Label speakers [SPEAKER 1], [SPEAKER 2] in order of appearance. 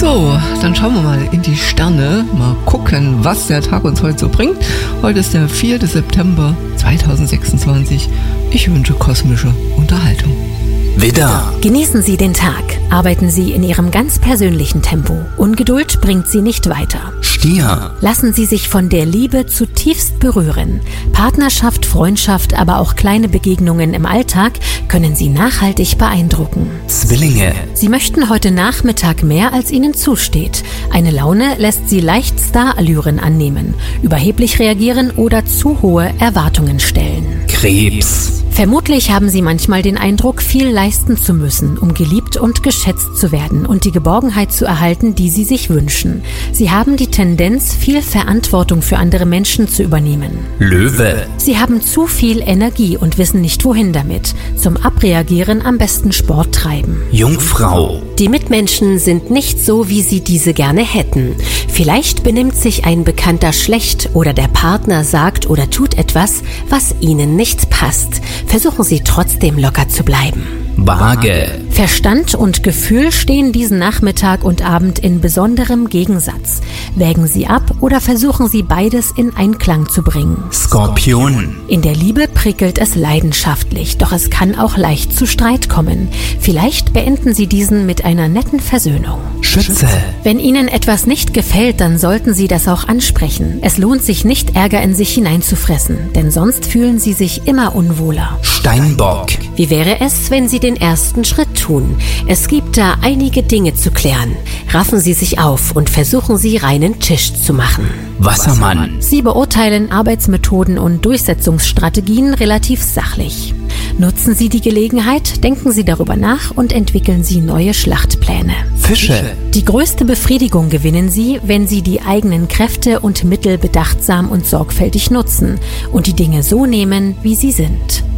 [SPEAKER 1] So, dann schauen wir mal in die Sterne, mal gucken, was der Tag uns heute so bringt. Heute ist der 4. September 2026. Ich wünsche kosmische Unterhaltung.
[SPEAKER 2] Widder.
[SPEAKER 3] Genießen Sie den Tag. Arbeiten Sie in Ihrem ganz persönlichen Tempo. Ungeduld bringt Sie nicht weiter.
[SPEAKER 2] Stier.
[SPEAKER 3] Lassen Sie sich von der Liebe zutiefst berühren. Partnerschaft, Freundschaft, aber auch kleine Begegnungen im Alltag können Sie nachhaltig beeindrucken.
[SPEAKER 2] Zwillinge.
[SPEAKER 3] Sie möchten heute Nachmittag mehr, als Ihnen zusteht. Eine Laune lässt Sie leicht Starallüren annehmen, überheblich reagieren oder zu hohe Erwartungen stellen.
[SPEAKER 2] Krebs.
[SPEAKER 3] Vermutlich haben Sie manchmal den Eindruck, viel leisten zu müssen, um geliebt und geschätzt zu werden und die Geborgenheit zu erhalten, die Sie sich wünschen. Sie haben die Tendenz, viel Verantwortung für andere Menschen zu übernehmen.
[SPEAKER 2] Löwe.
[SPEAKER 3] Sie haben zu viel Energie und wissen nicht, wohin damit. Zum Abreagieren am besten Sport treiben.
[SPEAKER 2] Jungfrau.
[SPEAKER 4] Die Mitmenschen sind nicht so, wie sie diese gerne hätten. Vielleicht benimmt sich ein Bekannter schlecht oder der Partner sagt oder tut etwas, was ihnen nicht passt. Versuchen Sie trotzdem locker zu bleiben.
[SPEAKER 2] Waage.
[SPEAKER 3] Verstand und Gefühl stehen diesen Nachmittag und Abend in besonderem Gegensatz. Wägen Sie ab oder versuchen Sie beides in Einklang zu bringen.
[SPEAKER 2] Skorpion.
[SPEAKER 3] In der Liebe prickelt es leidenschaftlich, doch es kann auch leicht zu Streit kommen. Vielleicht beenden Sie diesen mit einer netten Versöhnung.
[SPEAKER 2] Schütze.
[SPEAKER 3] Wenn Ihnen etwas nicht gefällt, dann sollten Sie das auch ansprechen. Es lohnt sich nicht, Ärger in sich hineinzufressen, denn sonst fühlen Sie sich immer unwohler.
[SPEAKER 2] Steinbock.
[SPEAKER 4] Wie wäre es, wenn Sie den ersten Schritt tun? Es gibt da einige Dinge zu klären. Raffen Sie sich auf und versuchen Sie, reinen Tisch zu machen.
[SPEAKER 2] Wassermann.
[SPEAKER 3] Sie beurteilen Arbeitsmethoden und Durchsetzungsstrategien relativ sachlich. Nutzen Sie die Gelegenheit, denken Sie darüber nach und entwickeln Sie neue Schlachtpläne.
[SPEAKER 2] Fische.
[SPEAKER 3] Die größte Befriedigung gewinnen Sie, wenn Sie die eigenen Kräfte und Mittel bedachtsam und sorgfältig nutzen und die Dinge so nehmen, wie sie sind.